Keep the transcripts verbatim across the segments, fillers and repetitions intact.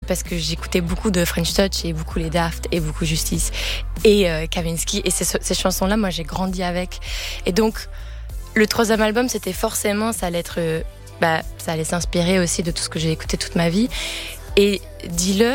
parce que j'écoutais beaucoup de French Touch et beaucoup les Daft et beaucoup Justice et euh, Kavinsky. Et ces, ces chansons-là, moi, j'ai grandi avec. Et donc, le troisième album, c'était forcément, ça allait être, euh, bah, ça allait s'inspirer aussi de tout ce que j'ai écouté toute ma vie. Et dis-le.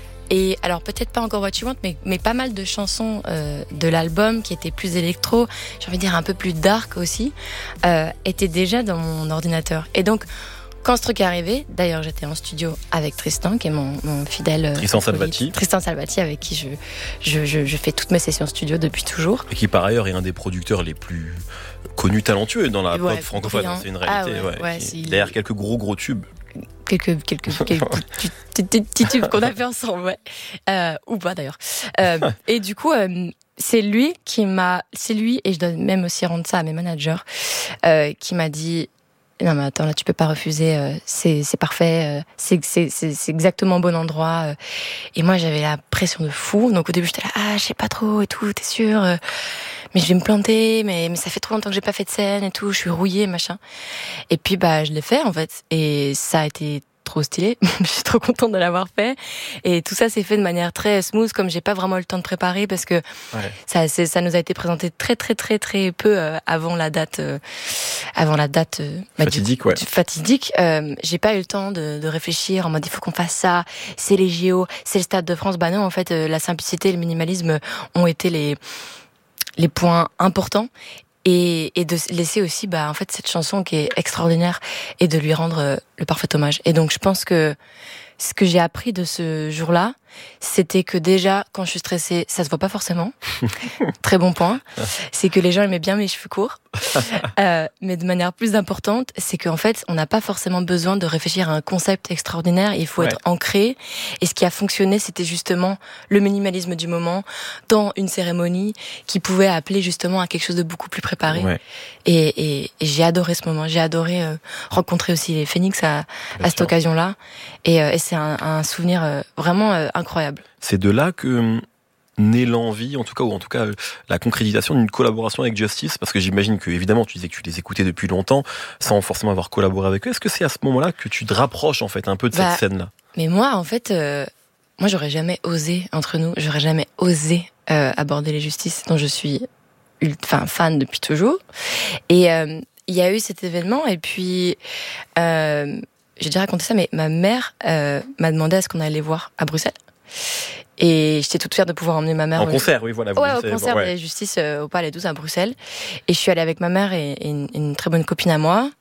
Et alors peut-être pas encore What You Want, mais, mais pas mal de chansons euh, de l'album qui étaient plus électro, j'ai envie de dire un peu plus dark aussi, euh, étaient déjà dans mon ordinateur. Et donc quand ce truc est arrivé, d'ailleurs j'étais en studio avec Tristan, qui est mon, mon fidèle Tristan Salvati, Tristan Salvati, avec qui je, je, je, je fais toutes mes sessions studio depuis toujours. Et qui par ailleurs est un des producteurs les plus connus, talentueux dans la ouais, pop francophone, hein, c'est une réalité. Ah ouais, ouais, ouais, qui, derrière quelques gros gros tubes. Quelques, quelques, quelques petits, petits tubes qu'on a fait ensemble, ouais. Euh, ou pas d'ailleurs. Euh, et du coup, euh, c'est lui qui m'a, c'est lui, et je dois même aussi rendre ça à mes managers, euh, qui m'a dit, non mais attends, là tu peux pas refuser, euh, c'est, c'est parfait, euh, c'est, c'est, c'est, c'est exactement au bon endroit. Euh. Et moi j'avais la pression de fou, donc au début j'étais là, ah je sais pas trop et tout, t'es sûr euh, mais je vais me planter, mais, mais ça fait trop longtemps que j'ai pas fait de scène et tout, je suis rouillée, machin. Et puis, bah, je l'ai fait, en fait. Et ça a été trop stylé. Je suis trop contente de l'avoir fait. Et tout ça s'est fait de manière très smooth, comme j'ai pas vraiment eu le temps de préparer, parce que ouais. ça, c'est, ça nous a été présenté très, très, très, très peu euh, avant la date, euh, avant la date, euh, bah, fatidique, du, ouais. Fatidique. Euh, j'ai pas eu le temps de, de réfléchir en mode, il faut qu'on fasse ça. C'est les J O, c'est le Stade de France. Bah non, en fait, euh, la simplicité et le minimalisme ont été les, les points importants, et, et de laisser aussi bah en fait cette chanson qui est extraordinaire et de lui rendre euh, le parfait hommage. Et donc je pense que ce que j'ai appris de ce jour-là, c'était que déjà quand je suis stressée, ça se voit pas forcément. Très bon point. C'est que les gens aimaient bien mes cheveux courts. Euh, mais de manière plus importante, c'est qu'en fait, on n'a pas forcément besoin de réfléchir à un concept extraordinaire. Il faut ouais. être ancré. Et ce qui a fonctionné, c'était justement le minimalisme du moment dans une cérémonie qui pouvait appeler justement à quelque chose de beaucoup plus préparé. Ouais. Et, et, et j'ai adoré ce moment. J'ai adoré euh, rencontrer aussi les Phoenix à, à cette occasion-là. Et, euh, et c'est un, un souvenir euh, vraiment euh, incroyable. C'est de là que naît l'envie, en tout cas, ou en tout cas la concrétisation d'une collaboration avec Justice, parce que j'imagine que, évidemment, tu disais que tu les écoutais depuis longtemps, sans forcément avoir collaboré avec eux. Est-ce que c'est à ce moment-là que tu te rapproches, en fait, un peu de bah, cette scène-là? Mais moi, en fait, euh, moi, j'aurais jamais osé, entre nous, j'aurais jamais osé euh, aborder les Justices, dont je suis enfin, fan depuis toujours. Et il euh, y a eu cet événement, et puis... Euh, j'ai déjà raconté ça, mais ma mère euh, m'a demandé à ce qu'on allait les voir à Bruxelles. Et j'étais toute fière de pouvoir emmener ma mère. En concert, oui, voilà. Vous ouais, au concert bon, ouais. de la Justice euh, au Palais douze à Bruxelles. Et je suis allée avec ma mère et, et une, une très bonne copine à moi.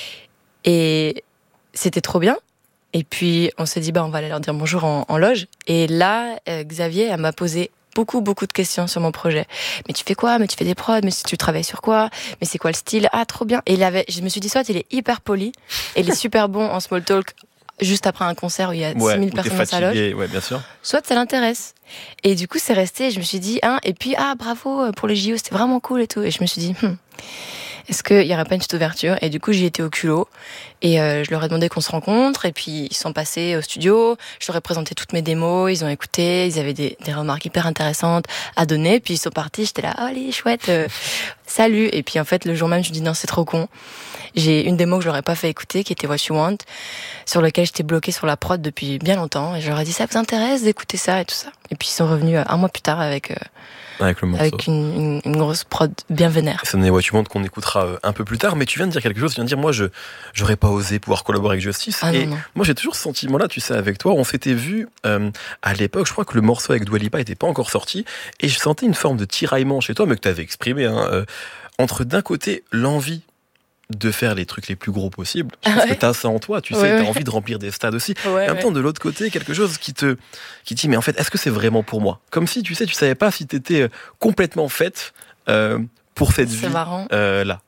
Et c'était trop bien. Et puis, on s'est dit, bah, on va aller leur dire bonjour en, en loge. Et là, euh, Xavier, elle m'a posé beaucoup, beaucoup de questions sur mon projet. Mais tu fais quoi? Mais tu fais des prods? Mais tu travailles sur quoi? Mais c'est quoi le style? Ah, trop bien. Et il avait, je me suis dit, soit il est hyper poli, et il est super bon en small talk, juste après un concert où il y a ouais, six mille personnes dans sa loge. Ouais, bien sûr. Soit ça l'intéresse. Et du coup, c'est resté, je me suis dit, hein, et puis, ah, bravo pour les J O, c'était vraiment cool et tout. Et je me suis dit, hmm, est-ce qu'il y aurait pas une petite ouverture? Et du coup, j'y étais au culot. Et euh, je leur ai demandé qu'on se rencontre. Et puis, ils sont passés au studio. Je leur ai présenté toutes mes démos. Ils ont écouté. Ils avaient des, des remarques hyper intéressantes à donner. Puis, ils sont partis. J'étais là, oh, allez, chouette. Euh, salut. Et puis, en fait, le jour même, je me dis, non, c'est trop con. J'ai une démo que je leur ai pas fait écouter, qui était What You Want, sur laquelle j'étais bloquée sur la prod depuis bien longtemps. Et je leur ai dit, ça vous intéresse d'écouter ça et tout ça? Et puis, ils sont revenus un mois plus tard avec... Euh, Avec, le morceau. Avec une, une, une grosse prod bien vénère. C'est un What You Want qu'on écoutera un peu plus tard, mais tu viens de dire quelque chose, tu viens de dire, moi, je j'aurais pas osé pouvoir collaborer avec Justice. Ah, et non, non. moi, j'ai toujours ce sentiment-là, tu sais, avec toi, on s'était vu euh, à l'époque, je crois que le morceau avec Dua Lipa était pas encore sorti, et je sentais une forme de tiraillement chez toi, mais que tu avais exprimé, hein, euh, entre d'un côté l'envie de faire les trucs les plus gros possibles. Je pense ah ouais. que t'as ça en toi, tu sais, ouais, t'as ouais. envie de remplir des stades aussi. Ouais, et en même temps, ouais. de l'autre côté, quelque chose qui te, qui te dit, mais en fait, est-ce que c'est vraiment pour moi? Comme si, tu sais, tu savais pas si t'étais complètement faite euh, pour cette c'est vie marrant. Euh, là.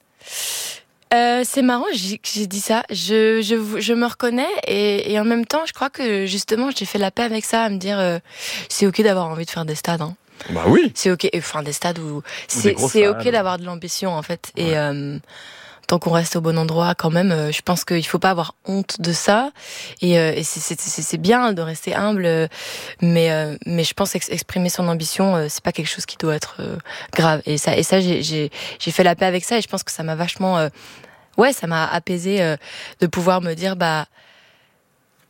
Euh, c'est marrant, j'ai, j'ai dit ça. Je, je, je me reconnais et, et en même temps, je crois que justement, j'ai fait la paix avec ça, à me dire, euh, c'est ok d'avoir envie de faire des stades. Hein. Bah oui. C'est ok, enfin des stades où, où c'est, c'est ok d'avoir de l'ambition en fait. Ouais. Et euh, tant qu'on reste au bon endroit, quand même, euh, je pense qu'il faut pas avoir honte de ça. Et, euh, et c'est, c'est, c'est, c'est bien de rester humble, mais euh, mais je pense exprimer son ambition, euh, c'est pas quelque chose qui doit être euh, grave. Et ça, et ça, j'ai, j'ai j'ai fait la paix avec ça. Et je pense que ça m'a vachement, euh, ouais, ça m'a apaisé euh, de pouvoir me dire, bah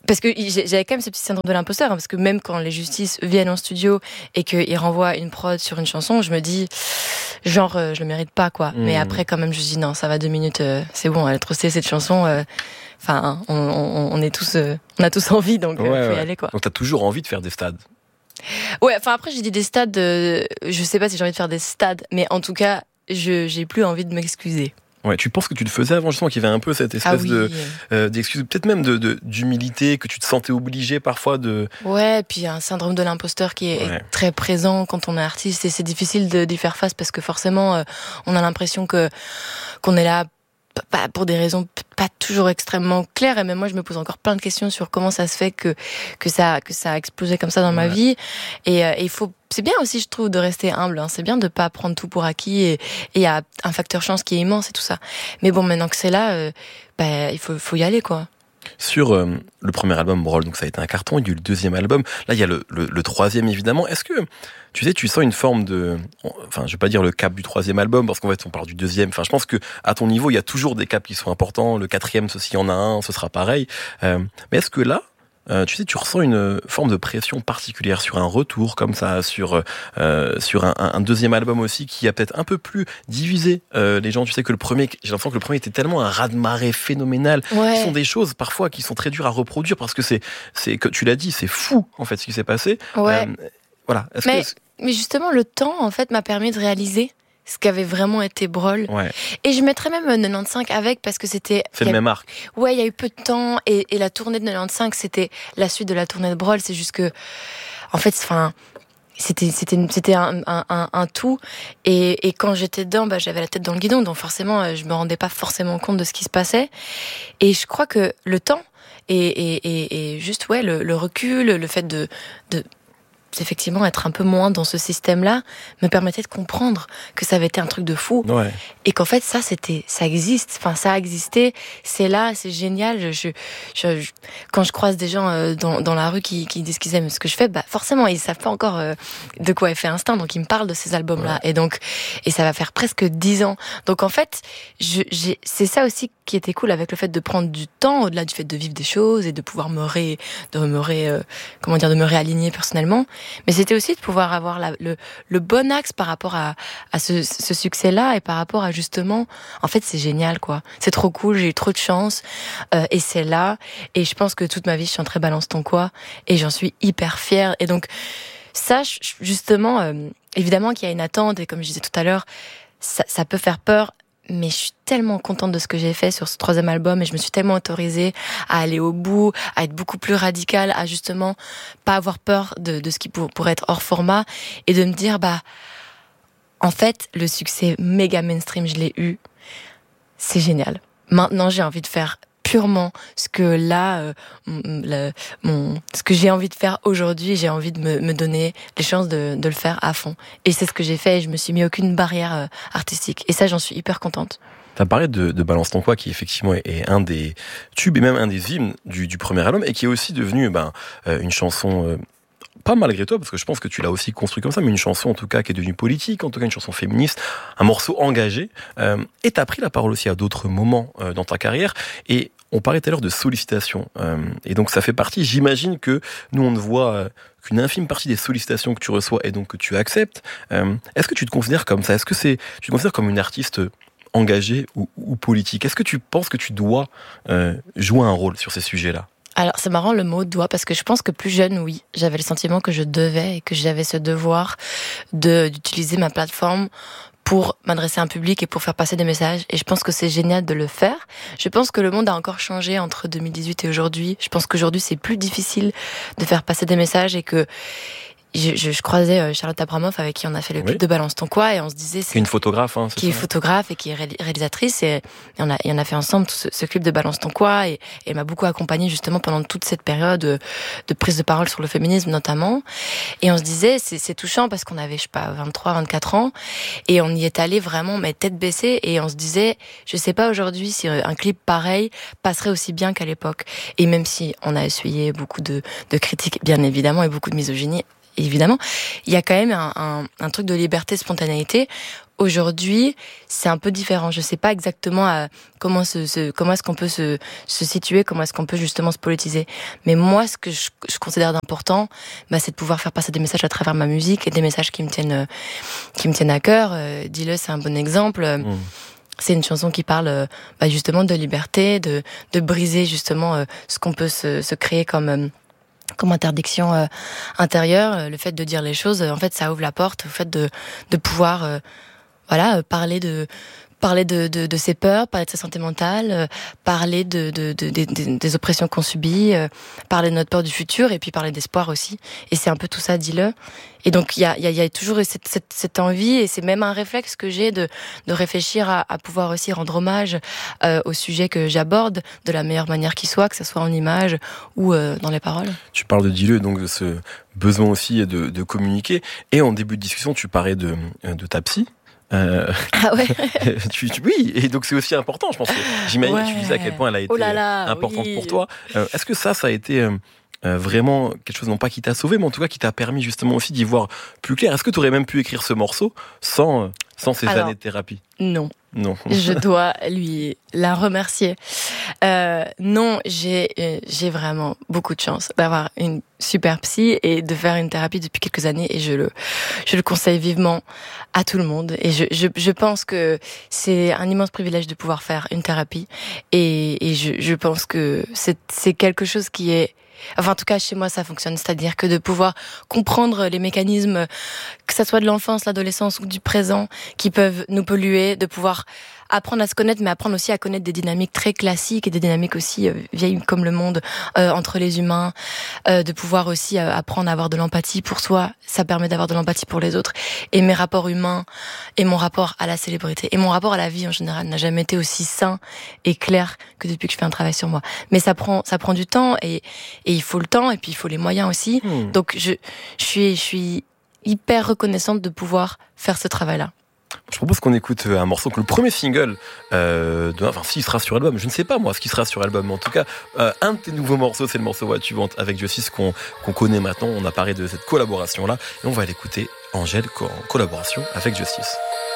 Parce que j'avais quand même ce petit syndrome de l'imposteur, hein, parce que même quand les justices viennent en studio et qu'ils renvoient une prod sur une chanson, je me dis, genre, euh, je le mérite pas, quoi. Mmh. Mais après, quand même, je me dis, non, ça va deux minutes, euh, c'est bon, elle a trop stylé cette chanson. Enfin, euh, on, on, on est tous, euh, on a tous envie, donc il euh, faut ouais. y aller, quoi. Donc t'as toujours envie de faire des stades. Ouais, enfin après, j'ai dit des stades, euh, je sais pas si j'ai envie de faire des stades, mais en tout cas, je j'ai plus envie de m'excuser. Ouais, tu penses que tu le faisais avant, justement, qu'il y avait un peu cette espèce ah oui. de euh, d'excuse, peut-être même de, de d'humilité, que tu te sentais obligé parfois de. Ouais, et puis un syndrome de l'imposteur qui est ouais. très présent quand on est artiste, et c'est difficile de, d'y faire face parce que forcément, euh, on a l'impression que qu'on est là pas pour des raisons pas toujours extrêmement claires, et même moi je me pose encore plein de questions sur comment ça se fait que que ça que ça a explosé comme ça dans ouais. ma vie, et il euh, faut c'est bien aussi, je trouve, de rester humble, hein. C'est bien de pas prendre tout pour acquis, et il y a un facteur chance qui est immense et tout ça, mais bon, maintenant que c'est là, euh, bah, il faut faut y aller, quoi. Sur euh, le premier album Brawl, donc ça a été un carton, il y a eu le deuxième album, là il y a le, le, le troisième évidemment. Est-ce que tu sais, tu sens une forme de, enfin je vais pas dire le cap du troisième album parce qu'en fait on parle du deuxième. Enfin je pense que à ton niveau il y a toujours des caps qui sont importants. Le quatrième, s'il y en a un, ce sera pareil. Euh, mais est-ce que là, Euh, tu sais, tu ressens une forme de pression particulière sur un retour comme ça, sur euh, sur un, un deuxième album aussi qui a peut-être un peu plus divisé euh, les gens. Tu sais que le premier, j'ai l'impression que le premier était tellement un raz-de-marée phénoménal. Ouais. Ce sont des choses parfois qui sont très dures à reproduire parce que c'est c'est que tu l'as dit, c'est fou en fait ce qui s'est passé. Ouais. Euh, voilà. Est-ce mais que... mais justement le temps en fait m'a permis de réaliser ce qu'avait vraiment été Brawl. Ouais. Et je mettrais même quatre-vingt-quinze avec parce que c'était... C'est le même arc. Ouais, il y a eu peu de temps, et, et la tournée de quatre-vingt-quinze, c'était la suite de la tournée de Brawl. C'est juste que, en fait, enfin, c'était, c'était, c'était un, un, un, un tout. Et, et quand j'étais dedans, bah, j'avais la tête dans le guidon, donc forcément, je me rendais pas forcément compte de ce qui se passait. Et je crois que le temps et, et, et, et juste, ouais, le, le recul, le fait de... de effectivement être un peu moins dans ce système-là me permettait de comprendre que ça avait été un truc de fou, ouais. et qu'en fait ça c'était ça existe, enfin ça a existé, c'est là, c'est génial. Je, je, je quand je croise des gens euh, dans dans la rue qui qui disent qu'ils aiment ce que je fais, bah forcément ils savent pas encore euh, de quoi est fait Instinct, donc ils me parlent de ces albums-là, ouais. et donc et ça va faire presque dix ans. Donc en fait, je, j'ai, c'est ça aussi qui était cool avec le fait de prendre du temps au-delà du fait de vivre des choses et de pouvoir me ré, de me ré, euh, comment dire, de me réaligner personnellement. Mais c'était aussi de pouvoir avoir la, le, le bon axe par rapport à, à ce, ce succès-là, et par rapport à justement, en fait, c'est génial, quoi. C'est trop cool, j'ai eu trop de chance, euh, et c'est là. Et je pense que toute ma vie, je chanterai Balance ton quoi, et j'en suis hyper fière. Et donc, ça, justement, euh, évidemment qu'il y a une attente, et comme je disais tout à l'heure, ça, ça peut faire peur. Mais je suis tellement contente de ce que j'ai fait sur ce troisième album, et je me suis tellement autorisée à aller au bout, à être beaucoup plus radicale, à justement pas avoir peur de, de ce qui pour, pourrait être hors format, et de me dire, bah, en fait, le succès méga mainstream, je l'ai eu, c'est génial. Maintenant, j'ai envie de faire purement ce que là, euh, le, mon, ce que j'ai envie de faire aujourd'hui, j'ai envie de me, me donner les chances de, de le faire à fond. Et c'est ce que j'ai fait, et je me suis mis aucune barrière euh, artistique. Et ça, j'en suis hyper contente. T'as parlé de, de Balance ton quoi, qui effectivement est, est un des tubes et même un des hymnes du, du premier album, et qui est aussi devenu ben, euh, une chanson... Euh, pas malgré toi, parce que je pense que tu l'as aussi construit comme ça, mais une chanson en tout cas qui est devenue politique, en tout cas une chanson féministe, un morceau engagé. Euh, et t'as pris la parole aussi à d'autres moments euh, dans ta carrière, et on parlait tout à l'heure de sollicitations. Euh, et donc ça fait partie, j'imagine que nous on ne voit euh, qu'une infime partie des sollicitations que tu reçois et donc que tu acceptes. Euh, est-ce que tu te considères comme ça ? Est-ce que c'est, tu te considères comme une artiste engagée ou, ou politique ? Est-ce que tu penses que tu dois euh, jouer un rôle sur ces sujets-là ? Alors, c'est marrant le mot doit, parce que je pense que plus jeune, oui, j'avais le sentiment que je devais, et que j'avais ce devoir de, d'utiliser ma plateforme pour m'adresser à un public et pour faire passer des messages. Et je pense que c'est génial de le faire. Je pense que le monde a encore changé entre deux mille dix-huit et aujourd'hui. Je pense qu'aujourd'hui, c'est plus difficile de faire passer des messages, et que Je, je, je croisais Charlotte Abramoff, avec qui on a fait le clip oui. de Balance ton quoi, et on se disait... C'est une photographe, hein, c'est Qui ça. est photographe et qui est réalisatrice, et, et, on, a, et on a fait ensemble tout ce, ce clip de Balance ton quoi, et, et elle m'a beaucoup accompagnée justement pendant toute cette période de, de prise de parole sur le féminisme notamment. Et on se disait, c'est, c'est touchant parce qu'on avait, je sais pas, vingt-trois, vingt-quatre ans, et on y est allé vraiment, mais tête baissée, et on se disait, je sais pas aujourd'hui si un clip pareil passerait aussi bien qu'à l'époque. Et même si on a essuyé beaucoup de, de critiques, bien évidemment, et beaucoup de misogynie, évidemment, il y a quand même un, un, un truc de liberté, de spontanéité. aujourd'hui, c'est un peu différent. Je sais pas exactement euh, comment se, se comment est-ce qu'on peut se, se situer, comment est-ce qu'on peut justement se politiser. Mais moi, ce que je, je considère d'important, bah, c'est de pouvoir faire passer des messages à travers ma musique et des messages qui me tiennent, euh, qui me tiennent à cœur. Euh, Dis-le, c'est un bon exemple. Mmh. C'est une chanson qui parle euh, bah, justement de liberté, de, de briser justement euh, ce qu'on peut se, se créer comme euh, comme interdiction euh, intérieure. Euh, le fait de dire les choses, euh, en fait, ça ouvre la porte au fait de de pouvoir euh, voilà euh, parler de parler de, de, de ses peurs, parler de sa santé mentale, euh, parler de, de, de, de, de, des oppressions qu'on subit, euh, parler de notre peur du futur et puis parler d'espoir aussi. Et c'est un peu tout ça, dis-le. Et donc il y a, y, a, y a toujours cette, cette, cette envie, et c'est même un réflexe que j'ai de, de réfléchir à, à pouvoir aussi rendre hommage euh, au sujet que j'aborde de la meilleure manière qui soit, que ce soit en images ou euh, dans les paroles. Tu parles de dis-le, donc de ce besoin aussi de, de communiquer. Et en début de discussion, tu parlais de, de ta psy. Euh, ah ouais. tu, tu, oui, et donc c'est aussi important, je pense. Que, j'imagine, ouais. Tu disais à quel point elle a été oh là là, importante oui. pour toi. Euh, est-ce que ça, ça a été euh, euh, vraiment quelque chose, non pas qui t'a sauvé, mais en tout cas qui t'a permis justement aussi d'y voir plus clair? Est-ce que tu aurais même pu écrire ce morceau sans, sans ces Alors, années de thérapie? Non. Non. Je dois lui la remercier. Euh, non, j'ai j'ai vraiment beaucoup de chance d'avoir une super psy et de faire une thérapie depuis quelques années, et je le je le conseille vivement à tout le monde. Et je je, je pense que c'est un immense privilège de pouvoir faire une thérapie, et et je je pense que c'est c'est quelque chose qui est Enfin, en tout cas, chez moi, ça fonctionne. C'est-à-dire que de pouvoir comprendre les mécanismes, que ça soit de l'enfance, l'adolescence ou du présent, qui peuvent nous polluer, de pouvoir apprendre à se connaître, mais apprendre aussi à connaître des dynamiques très classiques et des dynamiques aussi euh, vieilles comme le monde euh, entre les humains, euh, de pouvoir aussi euh, apprendre à avoir de l'empathie pour soi. Ça permet d'avoir de l'empathie pour les autres. Et mes rapports humains et mon rapport à la célébrité et mon rapport à la vie en général n'a jamais été aussi sain et clair que depuis que je fais un travail sur moi. Mais ça prend, ça prend du temps, et, et il faut le temps, et puis il faut les moyens aussi. Mmh. Donc je, je suis, je suis hyper reconnaissante de pouvoir faire ce travail-là. Je propose qu'on écoute un morceau que le premier single, euh, de, enfin s'il sera sur album, je ne sais pas moi ce qui sera sur album, mais en tout cas euh, un de tes nouveaux morceaux, c'est le morceau What You Want avec Justice qu'on, qu'on connaît maintenant. On a parlé de cette collaboration là, et on va l'écouter, Angèle, en collaboration avec Justice.